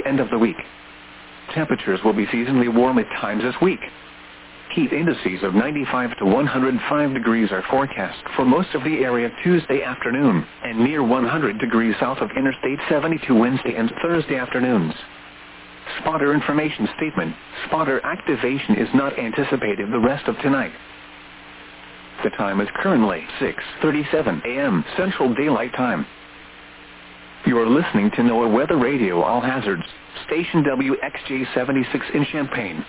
end of the week. Temperatures will be seasonally warm at times this week. Heat indices of 95 to 105 degrees are forecast for most of the area Tuesday afternoon, and near 100 degrees south of Interstate 72 Wednesday and Thursday afternoons. Spotter information statement: spotter activation is not anticipated the rest of tonight. The time is currently 6:37 a.m. Central Daylight Time. You are listening to NOAA Weather Radio All Hazards, station WXJ76 in Champaign.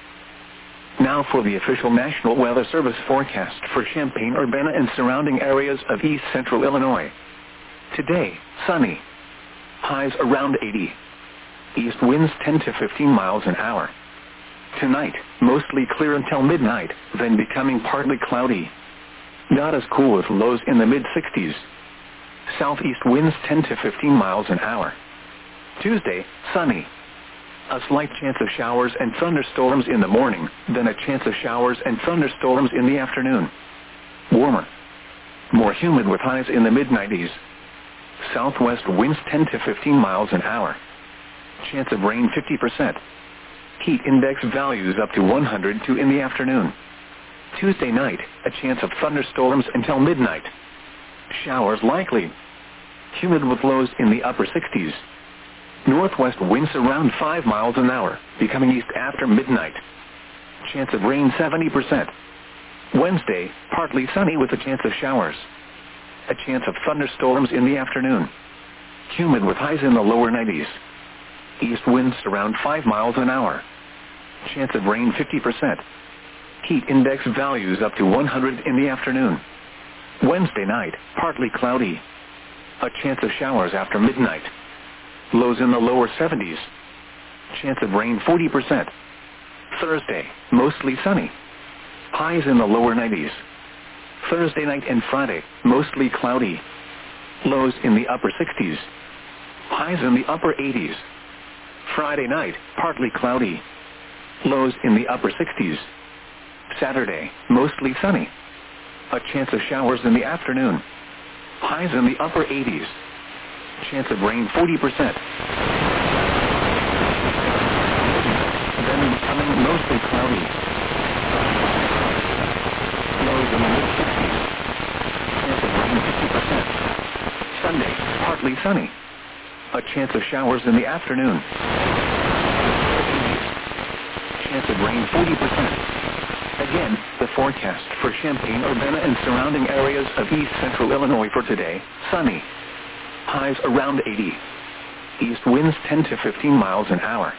Now for the official National Weather Service forecast for Champaign-Urbana and surrounding areas of east central Illinois. Today, sunny. Highs around 80. East winds 10 to 15 miles an hour. Tonight, mostly clear until midnight, then becoming partly cloudy. Not as cool with lows in the mid-60s. Southeast winds 10 to 15 miles an hour. Tuesday, sunny. A slight chance of showers and thunderstorms in the morning, then a chance of showers and thunderstorms in the afternoon. Warmer. More humid with highs in the mid-90s. Southwest winds 10 to 15 miles an hour. Chance of rain 50%. Heat index values up to 102 in the afternoon. Tuesday night, a chance of thunderstorms until midnight. Showers likely. Humid with lows in the upper 60s. Northwest winds around 5 miles an hour, becoming east after midnight. Chance of rain 70%. Wednesday, partly sunny with a chance of showers. A chance of thunderstorms in the afternoon. Humid with highs in the lower 90s. East winds around 5 miles an hour. Chance of rain 50%. Heat index values up to 100 in the afternoon. Wednesday night, partly cloudy. A chance of showers after midnight. Lows in the lower 70s. Chance of rain 40%. Thursday, mostly sunny. Highs in the lower 90s. Thursday night and Friday, mostly cloudy. Lows in the upper 60s. Highs in the upper 80s. Friday night, partly cloudy. Lows in the upper 60s. Saturday, mostly sunny. A chance of showers in the afternoon. Highs in the upper 80s. Chance of rain 40%. Then becoming mostly cloudy. Lows in the mid-60s. Chance of rain 50%. Sunday, partly sunny. A chance of showers in the afternoon. Chance of rain 40%. Again, the forecast for Champaign-Urbana and surrounding areas of east central Illinois for today: sunny. Highs around 80. East winds 10 to 15 miles an hour.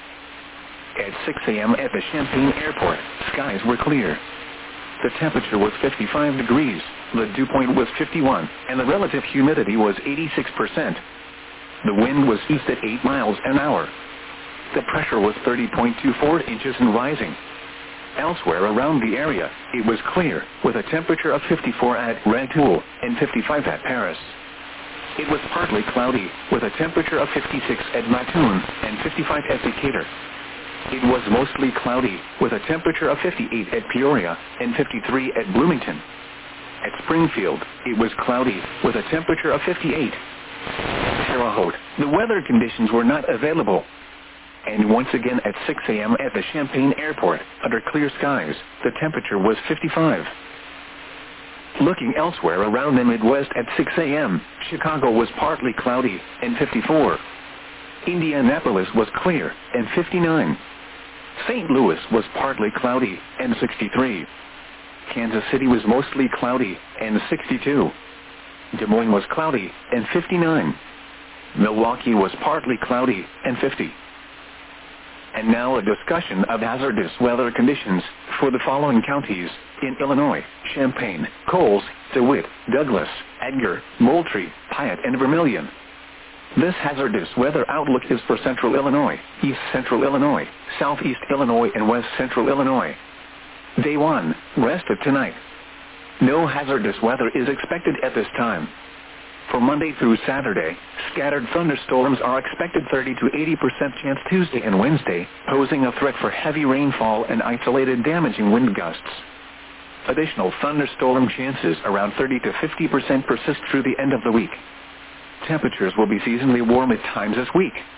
At 6 a.m. at the Champaign Airport, skies were clear. The temperature was 55 degrees, the dew point was 51, and the relative humidity was 86%. The wind was east at 8 miles an hour. The pressure was 30.24 inches and rising. Elsewhere around the area, it was clear, with a temperature of 54 at Rantoul and 55 at Paris. It was partly cloudy, with a temperature of 56 at Mattoon and 55 at Decatur. It was mostly cloudy, with a temperature of 58 at Peoria and 53 at Bloomington. At Springfield, it was cloudy, with a temperature of 58. At Terre Haute, the weather conditions were not available. And once again at 6 a.m. at the Champaign Airport, under clear skies, the temperature was 55. Looking elsewhere around the Midwest at 6 a.m., Chicago was partly cloudy and 54. Indianapolis was clear and 59. St. Louis was partly cloudy and 63. Kansas City was mostly cloudy and 62. Des Moines was cloudy and 59. Milwaukee was partly cloudy and 50. And now a discussion of hazardous weather conditions for the following counties in Illinois: Champaign, Coles, DeWitt, Douglas, Edgar, Moultrie, Piatt, and Vermilion. This hazardous weather outlook is for central Illinois, east central Illinois, southeast Illinois, and west central Illinois. Day 1, rest of tonight. No hazardous weather is expected at this time. For Monday through Saturday, scattered thunderstorms are expected. 30 to 80% chance Tuesday and Wednesday, posing a threat for heavy rainfall and isolated damaging wind gusts. Additional thunderstorm chances around 30 to 50% persist through the end of the week. Temperatures will be seasonally warm at times this week.